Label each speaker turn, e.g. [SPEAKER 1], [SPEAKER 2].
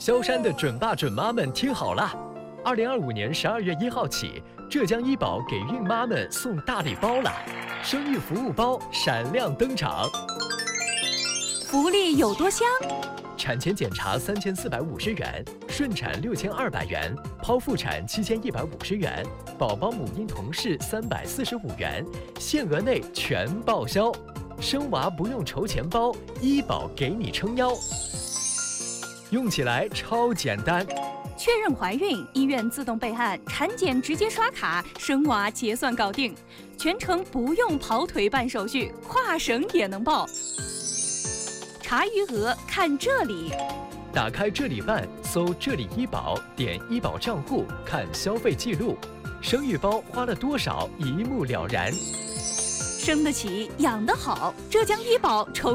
[SPEAKER 1] 萧山的准爸准妈们听好了，2025年12月1号起，浙江医保给孕妈们送大礼包了，生育服务包闪亮登场。
[SPEAKER 2] 福利有多香？
[SPEAKER 1] 产前检查3450元，顺产6200元，剖腹产7150元，宝宝母婴同室345元，限额内全报销。生娃不用筹钱包，医保给你撑腰。用起来超简单，
[SPEAKER 2] 确认怀孕，医院自动备案，产检直接刷卡，生娃结算搞定，全程不用跑腿办手续，跨省也能报。查余额看这里，
[SPEAKER 1] 打开这里办，搜这里医保，点医保账户看消费记录，生育包花了多少一目了然。
[SPEAKER 2] 生得起，养得好，浙江医保筹